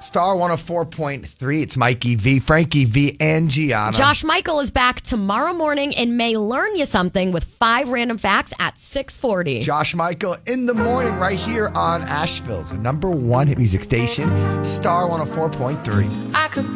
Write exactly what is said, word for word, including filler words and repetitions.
Star one oh four point three. It's Mikey V, Frankie V, and Gianna. Josh Michael is back tomorrow morning and may learn you something with five random facts at six forty. Josh Michael in the morning right here on Asheville's number one hit music station, Star one oh four point three. I could